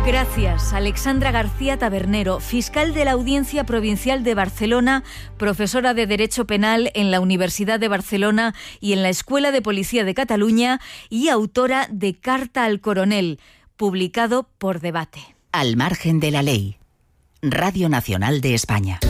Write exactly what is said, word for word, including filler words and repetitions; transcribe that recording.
Gracias, Alexandra García Tabernero, fiscal de la Audiencia Provincial de Barcelona, profesora de Derecho Penal en la Universidad de Barcelona y en la Escuela de Policía de Cataluña y autora de Carta al Coronel, publicado por Debate. Al margen de la ley. Radio Nacional de España.